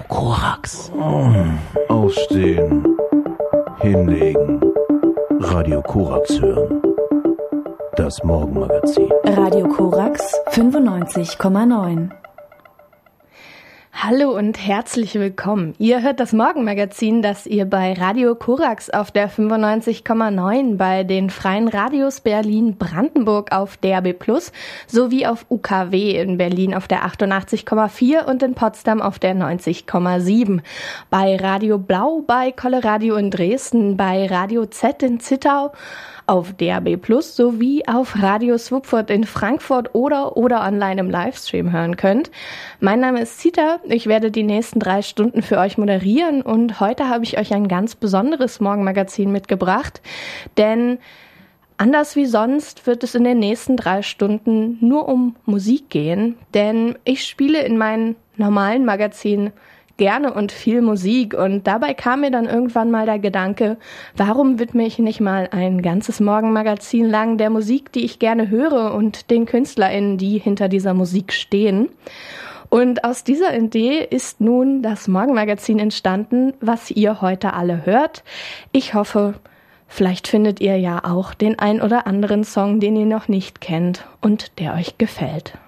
Korax. Aufstehen, hinlegen, Radio Korax hören. Das Morgenmagazin. Radio Korax 95,9. Hallo und herzlich willkommen. Ihr hört das Morgenmagazin, das ihr bei Radio Korax auf der 95,9, bei den Freien Radios Berlin-Brandenburg auf DAB+ sowie auf UKW in Berlin auf der 88,4 und in Potsdam auf der 90,7. Bei Radio Blau, bei Coleradio in Dresden, bei Radio Z in Zittau, auf DAB+ sowie auf Radio Swupfurt in Frankfurt oder online im Livestream hören könnt. Mein Name ist Zita, ich werde die nächsten 3 Stunden für euch moderieren und heute habe ich euch ein ganz besonderes Morgenmagazin mitgebracht, denn anders wie sonst wird es in den nächsten 3 Stunden nur um Musik gehen, denn ich spiele in meinem normalen Magazin gerne und viel Musik und dabei kam mir dann irgendwann mal der Gedanke, warum widme ich nicht mal ein ganzes Morgenmagazin lang der Musik, die ich gerne höre und den KünstlerInnen, die hinter dieser Musik stehen. Und aus dieser Idee ist nun das Morgenmagazin entstanden, was ihr heute alle hört. Ich hoffe, vielleicht findet ihr ja auch den ein oder anderen Song, den ihr noch nicht kennt und der euch gefällt.